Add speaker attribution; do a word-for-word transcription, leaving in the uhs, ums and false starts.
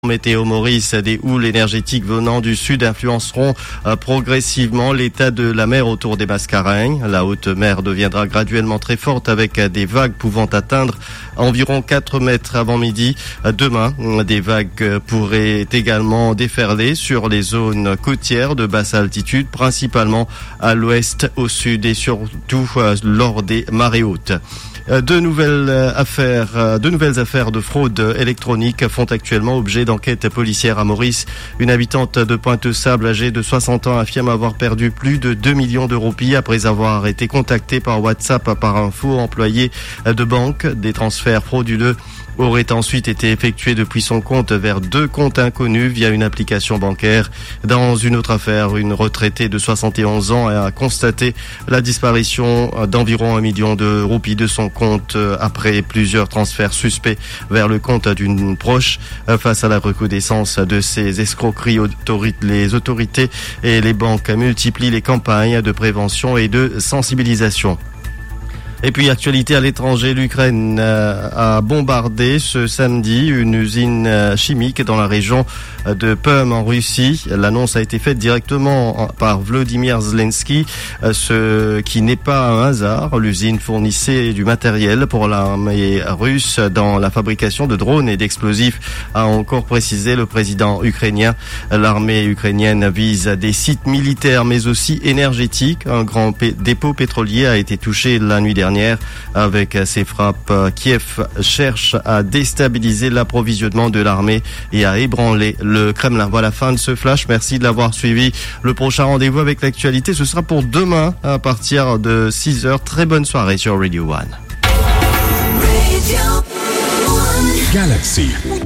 Speaker 1: Météo Maurice, des houles énergétiques venant du sud influenceront euh, progressivement l'état de la mer autour des Mascareignes. La haute mer deviendra graduellement très forte avec euh, des vagues pouvant atteindre environ quatre mètres avant midi. Euh, demain, des vagues euh, pourraient également déferler sur les zones côtières de basse altitude, principalement à l'ouest, au sud et surtout euh, lors des marées hautes. De nouvelles affaires, de nouvelles affaires de fraude électronique font actuellement objet d'enquêtes policières à Maurice. Une habitante de Pointe-Sable âgée de soixante ans affirme avoir perdu plus de deux millions de roupies après avoir été contactée par WhatsApp par un faux employé de banque. Des transferts frauduleux auraient ensuite été effectués depuis son compte vers deux comptes inconnus via une application bancaire. Dans une autre affaire, une retraitée de soixante et onze ans a constaté la disparition d'environ un million de roupies de son compte après plusieurs transferts suspects vers le compte d'une proche. Face à la recrudescence de ces escroqueries, les autorités et les banques multiplient les campagnes de prévention et de sensibilisation. Et puis, actualité à l'étranger, l'Ukraine a bombardé ce samedi une usine chimique dans la région de Perm en Russie. L'annonce a été faite directement par Volodymyr Zelensky, ce qui n'est pas un hasard. L'usine fournissait du matériel pour l'armée russe dans la fabrication de drones et d'explosifs, a encore précisé le président ukrainien. L'armée ukrainienne vise des sites militaires mais aussi énergétiques. Un grand p- dépôt pétrolier a été touché la nuit dernière. Avec ces frappes, Kiev cherche à déstabiliser l'approvisionnement de l'armée et à ébranler le Kremlin. Voilà, fin de ce flash. Merci de l'avoir suivi. Le prochain rendez-vous avec l'actualité, ce sera pour demain à partir de six heures. Très bonne soirée sur Radio One.
Speaker 2: Galaxy.